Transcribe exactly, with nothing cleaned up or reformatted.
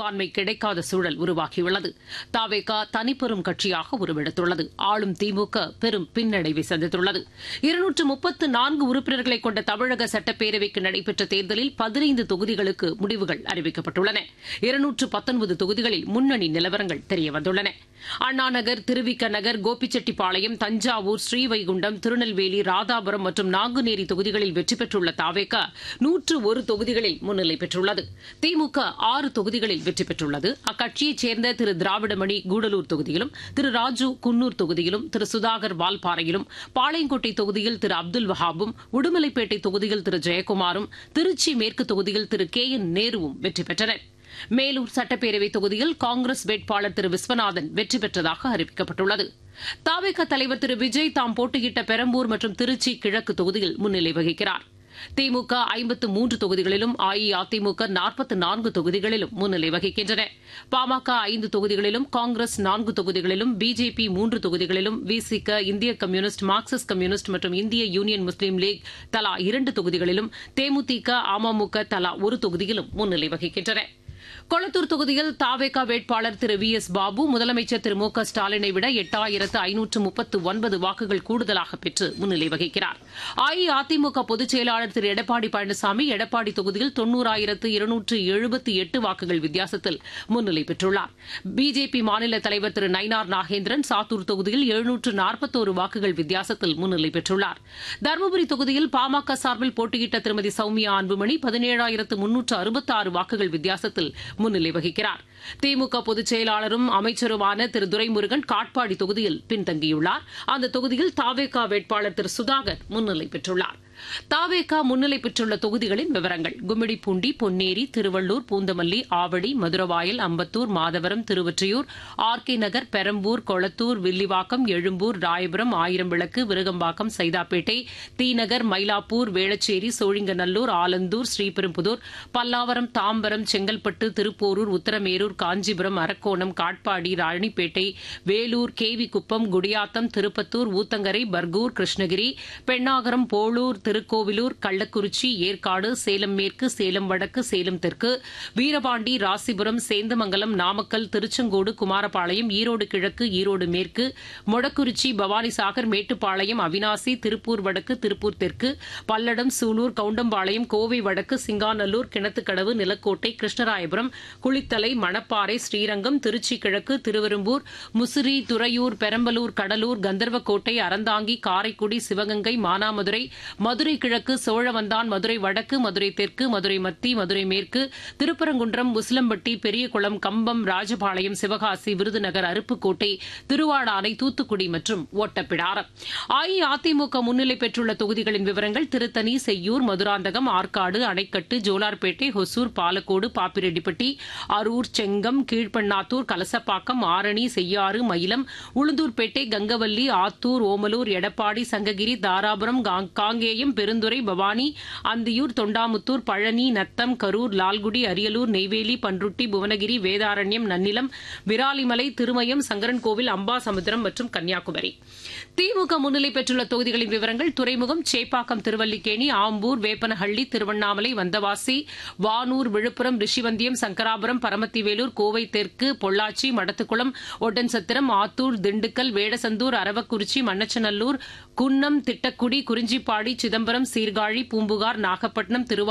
பெரும்பான்மை கிடைக்காத சூழல் உருவாகியுள்ளது. தவேகா தனிப்பெரும் கட்சியாக உருவெடுத்துள்ளது. ஆளும் திமுக பெரும் பின்னடைவை சந்தித்துள்ளது. இருநூற்று முப்பத்து நான்கு உறுப்பினர்களை கொண்ட தமிழக சட்டப்பேரவைக்கு நடைபெற்ற தேர்தலில் பதினைந்து தொகுதிகளுக்கு முடிவுகள் அறிவிக்கப்பட்டுள்ளன. இருநூற்று பத்தொன்பது தொகுதிகளில் முன்னணி நிலவரங்கள் தெரியவந்துள்ளன. அண்ணாநகர், திருவிக நகர், கோபிச்செட்டிப்பாளையம், தஞ்சாவூர், ஸ்ரீவைகுண்டம், திருநெல்வேலி, ராதாபுரம் மற்றும் நாங்குநேரி தொகுதிகளில் வெற்றி பெற்றுள்ள தாவேகா நூற்று ஒரு தொகுதிகளில் முன்னிலை பெற்றுள்ளது. திமுக ஆறு தொகுதிகளில் வெற்றி பெற்றுள்ளது. அக்கட்சியைச் சேர்ந்த திரு திராவிடமணி கூடலூர் தொகுதியிலும், திரு ராஜு குன்னூர் தொகுதியிலும், திரு சுதாகர் வால்பாறையிலும், பாளையங்கோட்டை தொகுதியில் திரு அப்துல் வஹாபும், உடுமலைப்பேட்டை தொகுதியில் திரு ஜெயக்குமாரும், திருச்சி மேற்கு தொகுதியில் திரு கே என் நேருவும் வெற்றி பெற்றனர். மேலூர் சட்டப்பேரவை தொகுதியில் காங்கிரஸ் வேட்பாளர் திரு விஸ்வநாதன் வெற்றி பெற்றதாக அறிவிக்கப்பட்டுள்ளது. தவேகா தலைவர் திரு விஜய் தாம் போட்டியிட்ட பெரம்பூர் மற்றும் திருச்சி கிழக்கு தொகுதியில் முன்னிலை வகிக்கிறார். திமுக ஐம்பத்து மூன்று தொகுதிகளிலும், அஇஅதிமுக நாற்பத்து நான்கு தொகுதிகளிலும் முன்னிலை வகிக்கின்றன. பாமக ஐந்து தொகுதிகளிலும், காங்கிரஸ் நான்கு தொகுதிகளிலும், பிஜேபி மூன்று தொகுதிகளிலும், விசிக, இந்திய கம்யூனிஸ்ட், மார்க்சிஸ்ட் கம்யூனிஸ்ட் மற்றும் இந்திய யூனியன் முஸ்லீம் லீக் தலா இரண்டு தொகுதிகளிலும், தேமுதிக, அமமுக தலா ஒரு தொகுதியிலும் முன்னிலை வகிக்கின்றன. கொளத்தூர் தொகுதியில் தாவேகா வேட்பாளர் திரு வி எஸ் பாபு முதலமைச்சர் திரு மு க ஸ்டாலினை விட எட்டாயிரத்து ஐநூற்று முப்பத்து ஒன்பது வாக்குகள் கூடுதலாக பெற்று முன்னிலை வகிக்கிறார். அஇஅதிமுக பொதுச் செயலாளர் திரு எடப்பாடி பழனிசாமி எடப்பாடி தொகுதியில் தொன்னூறாயிரத்து இருநூற்று எழுபத்தி எட்டு வாக்குகள் வித்தியாசத்தில் முன்னிலை பெற்றுள்ளார். பிஜேபி மாநில தலைவர் திரு நயினார் நாகேந்திரன் சாத்தூர் தொகுதியில் எழுநூற்று நாற்பத்தோரு வாக்குகள் வித்தியாசத்தில் முன்னிலை பெற்றுள்ளார். தருமபுரி தொகுதியில் பாமக சார்பில் போட்டியிட்ட திருமதி சௌமியா அன்புமணி பதினேழாயிரத்து முன்னூற்று அறுபத்தாறு வாக்குகள் வித்தியாசத்தில் முன்னிலை வகிக்கிறார். திமுக பொதுச் செயலாளரும் அமைச்சருமான திரு துரைமுருகன் காட்பாடி தொகுதியில் பின்தங்கியுள்ளார். அந்த தொகுதியில் தாவேகா வேட்பாளர் திரு சுதாகர் முன்னிலை பெற்றுள்ளார். தாவேகா முன்னிலை பெற்றுள்ள தொகுதிகளின் விவரங்கள்: கும்மிடிப்பூண்டி, பொன்னேரி, திருவள்ளூர், பூந்தமல்லி, ஆவடி, மதுரவாயல், அம்பத்தூர், மாதவரம், திருவொற்றியூர், ஆர் கே நகர், பெரம்பூர், கொளத்தூர், வில்லிவாக்கம், எழும்பூர், ராயபுரம், ஆயிரம்விளக்கு, விருகம்பாக்கம், சைதாப்பேட்டை, தீநகர், மயிலாப்பூர், வேளச்சேரி, சோழிங்கநல்லூர், ஆலந்தூர், ஸ்ரீபெரும்புதூர், பல்லாவரம், தாம்பரம், செங்கல்பட்டு, திருப்போரூர், உத்தரமேரூர், காஞ்சிபுரம், அரக்கோணம், காட்பாடி, ராணிப்பேட்டை, வேலூர், கேவிக்குப்பம், குடியாத்தம், திருப்பத்தூர், ஊத்தங்கரை, பர்கூர், கிருஷ்ணகிரி, பெண்ணாகரம், போளூர், திருக்கோவிலூர், கள்ளக்குறிச்சி, ஏற்காடு, சேலம் மேற்கு, சேலம் வடக்கு, சேலம் தெற்கு, வீரபாண்டி, ராசிபுரம், சேந்தமங்கலம், நாமக்கல், திருச்செங்கோடு, குமாரபாளையம், ஈரோடு கிழக்கு, ஈரோடு மேற்கு, மொடக்குறிச்சி, பவானிசாகர், மேட்டுப்பாளையம், அவினாசி, திருப்பூர் வடக்கு, திருப்பூர் தெற்கு, பல்லடம், சூலூர், கவுண்டம்பாளையம், கோவை வடக்கு, சிங்காநல்லூர், கிணத்துக்கடவு, நிலக்கோட்டை, கிருஷ்ணராயபுரம், குளித்தலை, மணப்பாறை, ஸ்ரீரங்கம், திருச்சி கிழக்கு, திருவெரும்பூர், முசிறி, துறையூர், பெரம்பலூர், கடலூர், கந்தர்வக்கோட்டை, அறந்தாங்கி, காரைக்குடி, சிவகங்கை, மானாமதுரை, மதுரை கிழக்கு, சோழவந்தான், மதுரை வடக்கு, மதுரை தெற்கு, மதுரை மத்தி, மதுரை மேற்கு, திருப்பரங்குன்றம், உசிலம்பட்டி, பெரியகுளம், கம்பம், ராஜபாளையம், சிவகாசி, விருதுநகர், அருப்புக்கோட்டை, திருவாடானை, தூத்துக்குடி மற்றும் ஒட்டப்பிடாரம். அஇஅதிமுக முன்னிலை பெற்றுள்ள தொகுதிகளின் விவரங்கள்: திருத்தணி, செய்யூர், மதுராந்தகம், ஆற்காடு, அணைக்கட்டு, ஜோலார்பேட்டை, ஹொசூர், பாலக்கோடு, பாப்பிரெட்டிப்பட்டி, அரூர், செங்கம், கீழ்பண்ணாத்தூர், கலசப்பாக்கம், ஆரணி, செய்யாறு, மயிலம், உளுந்தூர்பேட்டை, கங்கவல்லி, ஆத்தூர், ஓமலூர், எடப்பாடி, சங்ககிரி, தாராபுரம், காங்கேயம், பெருந்துறை, பவானி, அந்தியூர், தொண்டாமுத்தூர், பழனி, நத்தம், கரூர், லால்குடி, அரியலூர், நெய்வேலி, பன்ருட்டி, புவனகிரி, வேதாரண்யம், நன்னிலம், விராலிமலை, திருமயம், சங்கரன்கோவில், அம்பாசமுத்திரம் மற்றும் கன்னியாகுமரி. திமுக முன்னிலை பெற்றுள்ள தொகுதிகளின் விவரங்கள்: துறைமுகம், சேப்பாக்கம், திருவல்லிக்கேணி, ஆம்பூர், வேப்பனஹள்ளி, திருவண்ணாமலை, வந்தவாசி, வானூர், விழுப்புரம், ரிஷிவந்தியம், சங்கராபுரம், பரமத்திவேலூர், கோவை தெற்கு, பொள்ளாச்சி, மடத்துக்குளம், ஒட்டன்சத்திரம், ஆத்தூர், திண்டுக்கல், வேடசந்தூர், அரவக்குறிச்சி, மண்ணச்சநல்லூர், குன்னம், திட்டக்குடி, குறிஞ்சிப்பாடி, சிதம்பரம், சீர்காழி, பூம்புகார், நாகப்பட்டினம், திருவா